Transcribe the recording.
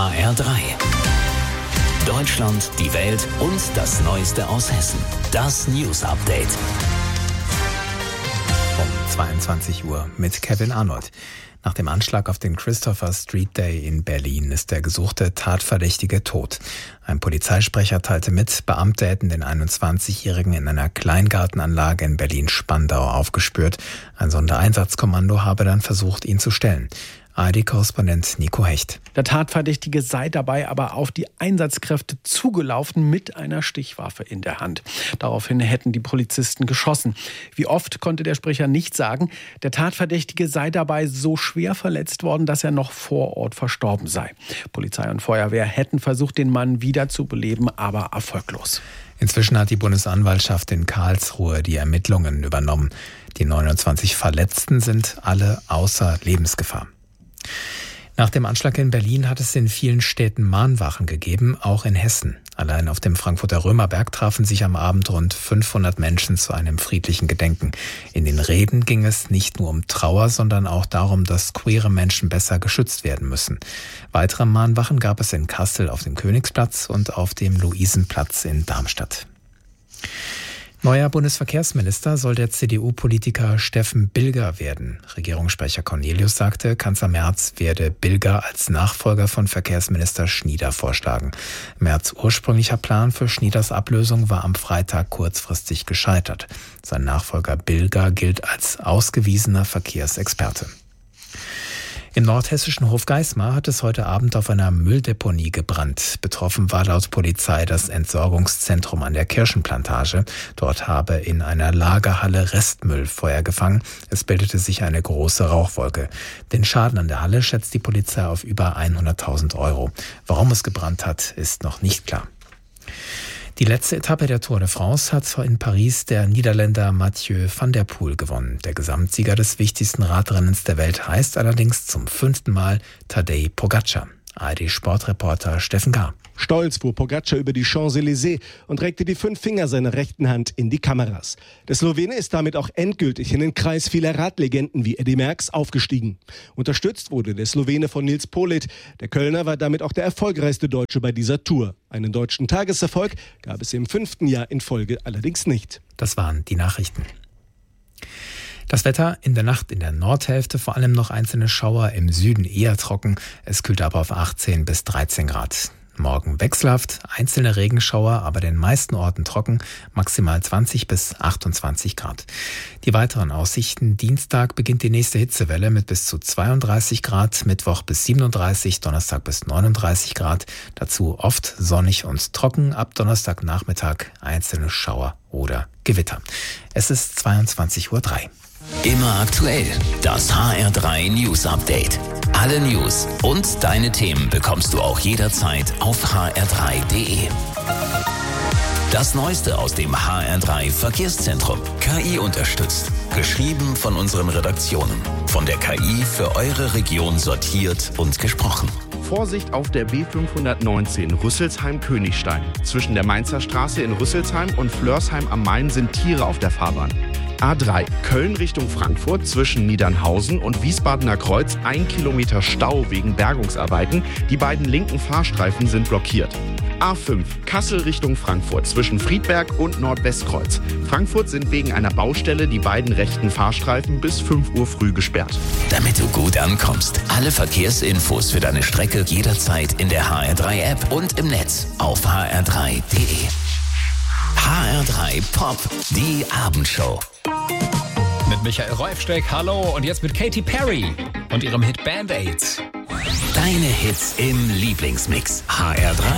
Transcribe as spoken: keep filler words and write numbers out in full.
H R drei. Deutschland, die Welt und das Neueste aus Hessen. Das News Update. Um zweiundzwanzig Uhr mit Kevin Arnold. Nach dem Anschlag auf den Christopher Street Day in Berlin ist der gesuchte Tatverdächtige tot. Ein Polizeisprecher teilte mit, Beamte hätten den einundzwanzigjährigen in einer Kleingartenanlage in Berlin-Spandau aufgespürt. Ein Sondereinsatzkommando habe dann versucht, ihn zu stellen. A R D-Korrespondent Nico Hecht. Der Tatverdächtige sei dabei aber auf die Einsatzkräfte zugelaufen mit einer Stichwaffe in der Hand. Daraufhin hätten die Polizisten geschossen. Wie oft konnte der Sprecher nicht sagen. Der Tatverdächtige sei dabei so schwer verletzt worden, dass er noch vor Ort verstorben sei. Polizei und Feuerwehr hätten versucht, den Mann wieder zu beleben, aber erfolglos. Inzwischen hat die Bundesanwaltschaft in Karlsruhe die Ermittlungen übernommen. Die neunundzwanzig Verletzten sind alle außer Lebensgefahr. Nach dem Anschlag in Berlin hat es in vielen Städten Mahnwachen gegeben, auch in Hessen. Allein auf dem Frankfurter Römerberg trafen sich am Abend rund fünfhundert Menschen zu einem friedlichen Gedenken. In den Reden ging es nicht nur um Trauer, sondern auch darum, dass queere Menschen besser geschützt werden müssen. Weitere Mahnwachen gab es in Kassel auf dem Königsplatz und auf dem Luisenplatz in Darmstadt. Neuer Bundesverkehrsminister soll der C D U-Politiker Steffen Bilger werden. Regierungssprecher Cornelius sagte, Kanzler Merz werde Bilger als Nachfolger von Verkehrsminister Schnieder vorschlagen. Merz' ursprünglicher Plan für Schnieders Ablösung war am Freitag kurzfristig gescheitert. Sein Nachfolger Bilger gilt als ausgewiesener Verkehrsexperte. Im nordhessischen Hofgeismar hat es heute Abend auf einer Mülldeponie gebrannt. Betroffen war laut Polizei das Entsorgungszentrum an der Kirschenplantage. Dort habe in einer Lagerhalle Restmüll Feuer gefangen. Es bildete sich eine große Rauchwolke. Den Schaden an der Halle schätzt die Polizei auf über hunderttausend Euro. Warum es gebrannt hat, ist noch nicht klar. Die letzte Etappe der Tour de France hat in Paris der Niederländer Mathieu van der Poel gewonnen. Der Gesamtsieger des wichtigsten Radrennens der Welt heißt allerdings zum fünften Mal Tadej Pogačar. A R D-Sportreporter Steffen Gar. Stolz fuhr Pogačar über die Champs-Élysées und reckte die fünf Finger seiner rechten Hand in die Kameras. Der Slowene ist damit auch endgültig in den Kreis vieler Radlegenden wie Eddy Merckx aufgestiegen. Unterstützt wurde der Slowene von Nils Politt. Der Kölner war damit auch der erfolgreichste Deutsche bei dieser Tour. Einen deutschen Tageserfolg gab es im fünften Jahr in Folge allerdings nicht. Das waren die Nachrichten. Das Wetter in der Nacht in der Nordhälfte, vor allem noch einzelne Schauer, im Süden eher trocken. Es kühlt aber auf achtzehn bis dreizehn Grad. Morgen wechselhaft, einzelne Regenschauer, aber den meisten Orten trocken, maximal zwanzig bis achtundzwanzig Grad. Die weiteren Aussichten: Dienstag beginnt die nächste Hitzewelle mit bis zu zweiunddreißig Grad, Mittwoch bis siebenunddreißig, Donnerstag bis neununddreißig Grad. Dazu oft sonnig und trocken, ab Donnerstagnachmittag einzelne Schauer oder Gewitter. Es ist zweiundzwanzig Uhr drei. Immer aktuell. Das H R drei News Update. Alle News und deine Themen bekommst du auch jederzeit auf h r drei punkt d e. Das Neueste aus dem H R drei Verkehrszentrum. K I unterstützt. Geschrieben von unseren Redaktionen. Von der K I für eure Region sortiert und gesprochen. Vorsicht auf der B fünfhundertneunzehn Rüsselsheim-Königstein. Zwischen der Mainzer Straße in Rüsselsheim und Flörsheim am Main sind Tiere auf der Fahrbahn. A drei Köln Richtung Frankfurt zwischen Niedernhausen und Wiesbadener Kreuz ein Kilometer Stau wegen Bergungsarbeiten. Die beiden linken Fahrstreifen sind blockiert. A fünf Kassel Richtung Frankfurt zwischen Friedberg und Nordwestkreuz. Frankfurt sind wegen einer Baustelle die beiden rechten Fahrstreifen bis fünf Uhr früh gesperrt. Damit du gut ankommst, alle Verkehrsinfos für deine Strecke jederzeit in der H R drei App und im Netz auf h r drei punkt d e. H R drei Pop, die Abendshow. Mit Michael Reufsteck, hallo, und jetzt mit Katy Perry und ihrem Hit Band-Aids. Deine Hits im Lieblingsmix. H R drei